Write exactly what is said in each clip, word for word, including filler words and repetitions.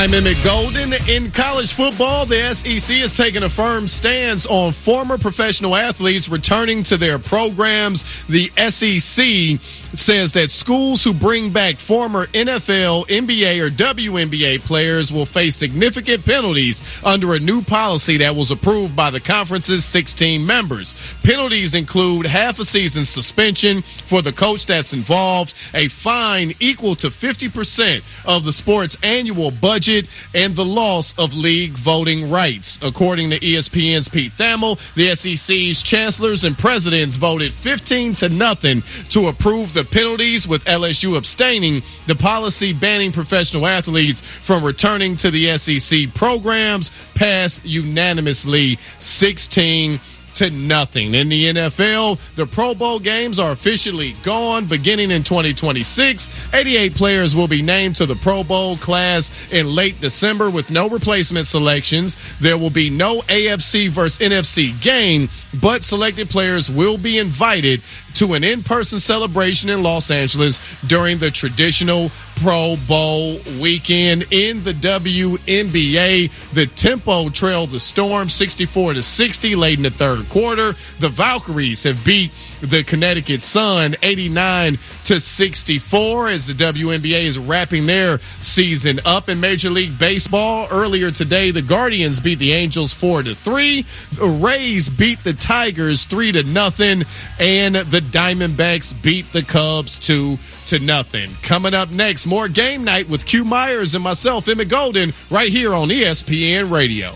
I'm Emmett Golden. In college football, the S E C is taking a firm stance on former professional athletes returning to their programs. The S E C says that schools who bring back former N F L, N B A, or W N B A players will face significant penalties under a new policy that was approved by the conference's sixteen members. Penalties include half a season suspension for the coach that's involved, a fine equal to fifty percent of the sport's annual budget, and the loss of league voting rights. According to E S P N's Pete Thamel, the S E C's chancellors and presidents voted fifteen to nothing to approve the penalties, with L S U abstaining. The policy banning professional athletes from returning to the S E C programs passed unanimously, sixteen to nothing. In the N F L, the Pro Bowl games are officially gone beginning in twenty twenty-six. eighty-eight players will be named to the Pro Bowl class in late December with no replacement selections. There will be no A F C versus N F C game, but selected players will be invited to an in-person celebration in Los Angeles during the traditional Pro Bowl weekend. In the W N B A, the Tempo trailed the Storm sixty-four to sixty late in the third quarter. The Valkyries have beat the Connecticut Sun eighty-nine to sixty-four as the W N B A is wrapping their season up. In Major League Baseball, earlier today, the Guardians beat the Angels four to three. The Rays beat the Tigers three to nothing, and the Diamondbacks beat the Cubs two to nothing. Coming up next, more Game Night with Q Myers and myself, Emmett Golden, right here on E S P N Radio.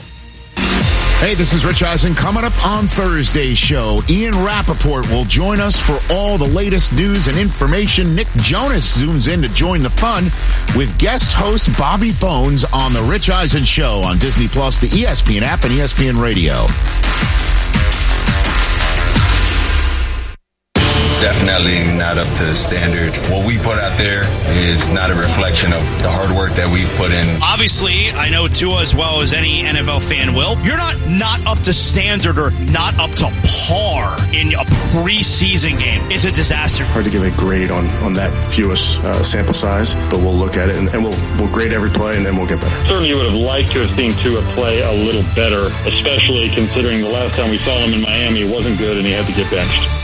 Hey, this is Rich Eisen. Coming up on Thursday's show, Ian Rappaport will join us for all the latest news and information. Nick Jonas zooms in to join the fun with guest host Bobby Bones on The Rich Eisen Show on Disney Plus, the E S P N app, and E S P N Radio. Definitely not up to standard. What we put out there is not a reflection of the hard work that we've put in. Obviously, I know Tua as well as any N F L fan will. You're not not up to standard or not up to par in a preseason game. It's a disaster. Hard to give a grade on, on that fewest uh, sample size, but we'll look at it and, and we'll we'll grade every play and then we'll get better. Certainly would have liked to have seen Tua play a little better, especially considering the last time we saw him in Miami, it wasn't good and he had to get benched.